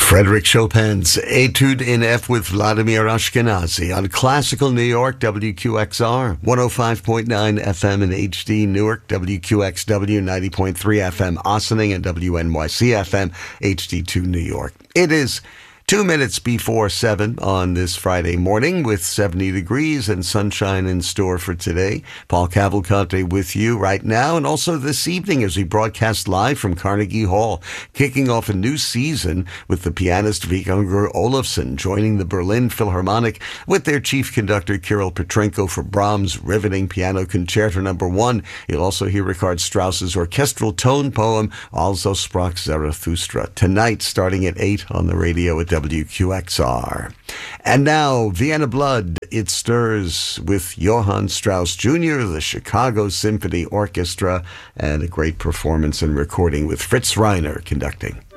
Frédéric Chopin's Etude in F with Vladimir Ashkenazy on Classical New York, WQXR, 105.9 FM in HD Newark, WQXW 90.3 FM Ossining, and WNYC FM HD2 New York. It is 2 minutes before 7 on this Friday morning with 70 degrees and sunshine in store for today. Paul Cavalcante with you right now and also this evening as we broadcast live from Carnegie Hall, kicking off a new season with the pianist Vikingur Olafsson joining the Berlin Philharmonic with their chief conductor Kirill Petrenko for Brahms' riveting Piano Concerto No. 1. You'll also hear Richard Strauss's orchestral tone poem, Also sprach Zarathustra, tonight starting at 8 on the radio at WQXR. And now, Vienna Blood, It Stirs with Johann Strauss Jr., the Chicago Symphony Orchestra, and a great performance and recording with Fritz Reiner conducting.